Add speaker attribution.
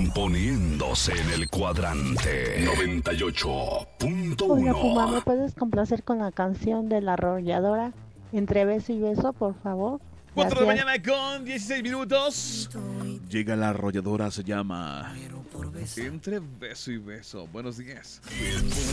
Speaker 1: Poniéndose en el cuadrante 98.1.
Speaker 2: Hola Puma, ¿me puedes complacer con la canción de La Arrolladora? Entre beso y beso, por favor.
Speaker 3: 4 de
Speaker 2: Gracias.
Speaker 3: mañana con 16 minutos. Llega la arrolladora, se llama Entre beso y beso. Buenos días.